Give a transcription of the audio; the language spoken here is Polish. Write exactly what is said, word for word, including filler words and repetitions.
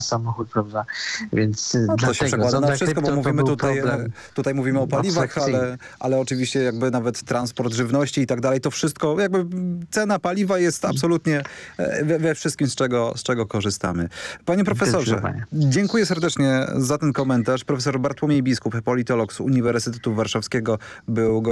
samochód, prawda? Więc No, to dlatego się przekłada na Zonda wszystko, bo Krypto to mówimy był tutaj, problem tutaj mówimy o paliwach, abstrakcyjny. ale, ale oczywiście jakby nawet transport żywności i tak dalej, to wszystko, jakby cena paliwa jest absolutnie we, we wszystkim, z czego, z czego korzystamy. Panie profesorze, Zdecydowanie. dziękuję serdecznie za ten komentarz. Profesor Bartłomiej Biskup, politolog z Uniwersytetu Warszawskiego, był gościem